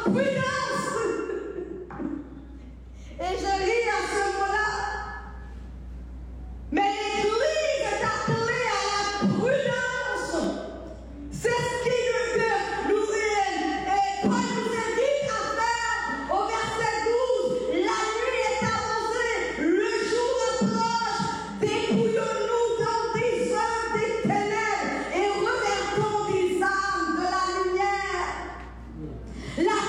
prudence. Et je lis à ce mot-là. Mais l'Église est appelée à la prudence. C'est ce qui nous Paul nous invite à faire au verset 12. La nuit est avancée, le jour approche. Dépouillons-nous donc des œuvres des ténèbres et revêtons des armes de la lumière. La